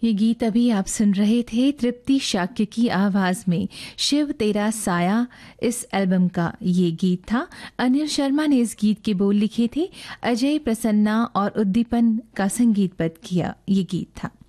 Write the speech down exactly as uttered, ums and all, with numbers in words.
ये गीत अभी आप सुन रहे थे तृप्ति शाक्य की आवाज में शिव तेरा साया इस एल्बम का ये गीत था। अनिल शर्मा ने इस गीत के बोल लिखे थे, अजय प्रसन्ना और उद्दीपन का संगीतबद्ध किया ये गीत था।